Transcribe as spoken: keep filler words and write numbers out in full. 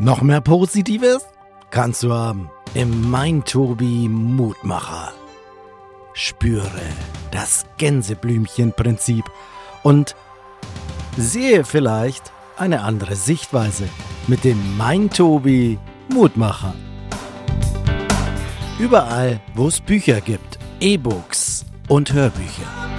Noch mehr Positives kannst du haben im Mein Tobi Mutmacher. Spüre das Gänseblümchenprinzip und sehe vielleicht eine andere Sichtweise mit dem Mein Tobi Mutmacher. Überall, wo es Bücher gibt, E-Books und Hörbücher.